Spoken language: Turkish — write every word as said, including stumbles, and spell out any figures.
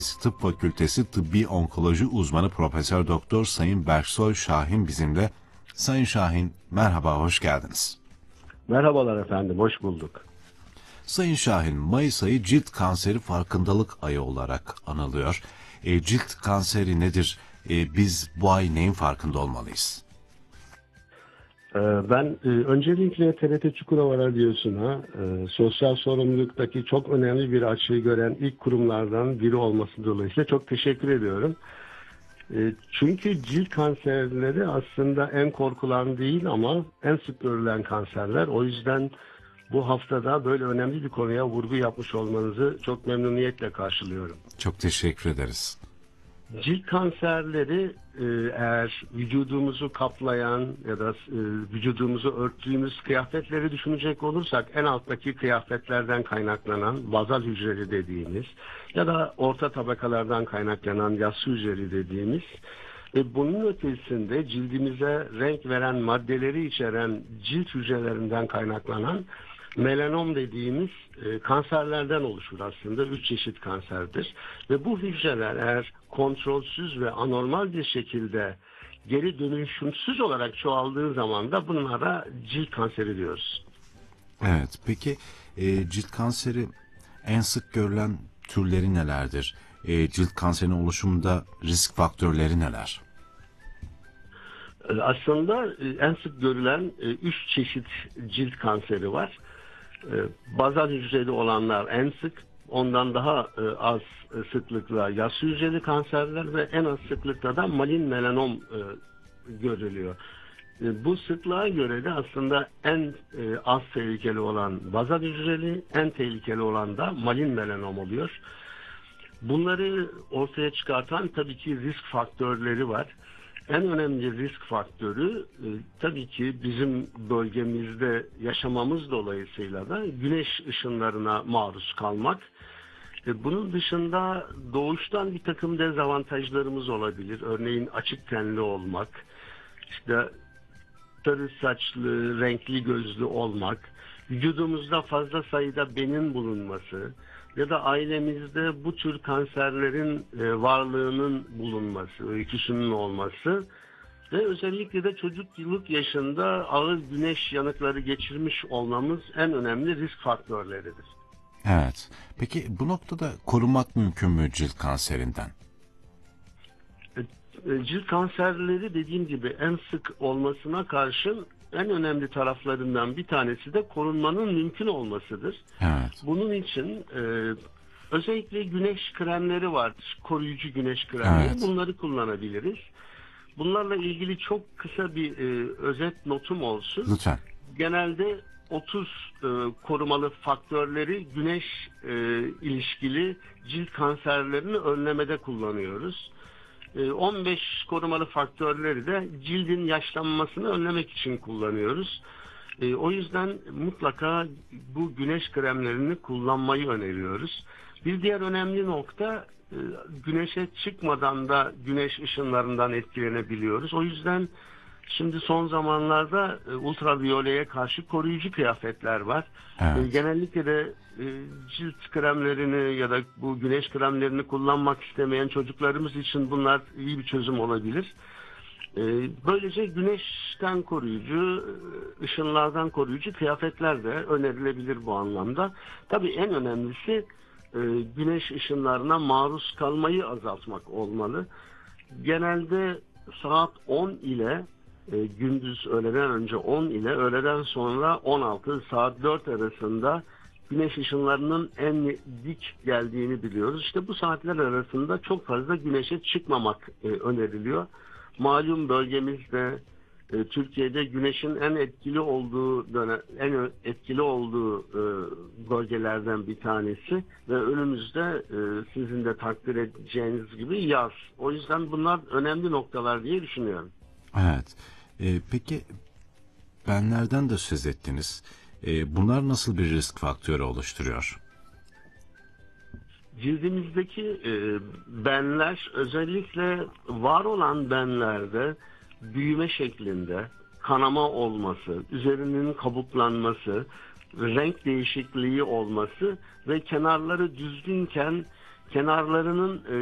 Tıp Fakültesi Tıbbi Onkoloji Uzmanı Profesör Doktor Sayın Berksoy Şahin bizimle. Sayın Şahin, merhaba, hoş geldiniz. Merhabalar efendim, hoş bulduk. Sayın Şahin, Mayıs ayı cilt kanseri farkındalık ayı olarak anılıyor. E, cilt kanseri nedir? E, biz bu ay neyin farkında olmalıyız? Ben öncelikle T R T Çukurova Radyosu'na sosyal sorumluluktaki çok önemli bir açığı gören ilk kurumlardan biri olması dolayısıyla çok teşekkür ediyorum. Çünkü cilt kanserleri aslında en korkulan değil ama en sık görülen kanserler. O yüzden bu haftada böyle önemli bir konuya vurgu yapmış olmanızı çok memnuniyetle karşılıyorum. Çok teşekkür ederiz. Cilt kanserleri eğer vücudumuzu kaplayan ya da vücudumuzu örttüğümüz kıyafetleri düşünecek olursak en alttaki kıyafetlerden kaynaklanan bazal hücreli dediğimiz ya da orta tabakalardan kaynaklanan yassı hücreli dediğimiz ve bunun ötesinde cildimize renk veren maddeleri içeren cilt hücrelerinden kaynaklanan melanom dediğimiz e, kanserlerden oluşur aslında. Üç çeşit kanserdir. Ve bu hücreler eğer kontrolsüz ve anormal bir şekilde geri dönüşümsüz olarak çoğaldığı zaman da bunlara cilt kanseri diyoruz. Evet, peki e, cilt kanseri en sık görülen türleri nelerdir? E, cilt kanserinin oluşumunda risk faktörleri neler? Aslında en sık görülen üç çeşit cilt kanseri var. Bazal hücreli olanlar en sık, ondan daha az sıklıkla yassı hücreli kanserler ve en az sıklıkla da malin melanom görülüyor. Bu sıklığa göre de aslında en az tehlikeli olan bazal hücreli, en tehlikeli olan da malin melanom oluyor. Bunları ortaya çıkartan tabii ki risk faktörleri var. En önemli risk faktörü e, tabii ki bizim bölgemizde yaşamamız dolayısıyla da güneş ışınlarına maruz kalmak. E, bunun dışında doğuştan bir takım dezavantajlarımız olabilir. Örneğin açık tenli olmak, işte sarı saçlı, renkli gözlü olmak, vücudumuzda fazla sayıda benin bulunması ya da ailemizde bu tür kanserlerin e, varlığının bulunması, öyküsünün olması ve özellikle de çocukluk yaşında ağır güneş yanıkları geçirmiş olmamız en önemli risk faktörleridir. Evet. Peki bu noktada korunmak mümkün mü cilt kanserinden? E, cilt kanserleri dediğim gibi en sık olmasına karşın en önemli taraflarından bir tanesi de korunmanın mümkün olmasıdır. Evet. Bunun için e, özellikle güneş kremleri vardır. Koruyucu güneş kremleri. Evet. Bunları kullanabiliriz. Bunlarla ilgili çok kısa bir e, özet notum olsun. Lütfen. Genelde otuz e, korumalı faktörleri güneş e, ilişkili cilt kanserlerini önlemede kullanıyoruz. on beş korumalı faktörleri de cildin yaşlanmasını önlemek için kullanıyoruz. O yüzden mutlaka bu güneş kremlerini kullanmayı öneriyoruz. Bir diğer önemli nokta, güneşe çıkmadan da güneş ışınlarından etkilenebiliyoruz. O yüzden şimdi son zamanlarda ultraviyoleye karşı koruyucu kıyafetler var. Evet. Genellikle de cilt kremlerini ya da bu güneş kremlerini kullanmak istemeyen çocuklarımız için bunlar iyi bir çözüm olabilir. Böylece güneşten koruyucu, ışınlardan koruyucu kıyafetler de önerilebilir bu anlamda. Tabii en önemlisi güneş ışınlarına maruz kalmayı azaltmak olmalı. Genelde saat on ile e, gündüz öğleden önce on ile öğleden sonra on altı saat dört arasında güneş ışınlarının en dik geldiğini biliyoruz. İşte bu saatler arasında çok fazla güneşe çıkmamak e, öneriliyor. Malum bölgemizde e, Türkiye'de güneşin en etkili olduğu dönem, en etkili olduğu e, bölgelerden bir tanesi ve önümüzde e, sizin de takdir edeceğiniz gibi yaz. O yüzden bunlar önemli noktalar diye düşünüyorum. Evet. Ee, peki benlerden de söz ettiniz. Ee, bunlar nasıl bir risk faktörü oluşturuyor? Cildimizdeki e, benler özellikle var olan benlerde büyüme şeklinde kanama olması, üzerinin kabuklanması, renk değişikliği olması ve kenarları düzgünken kenarlarının e,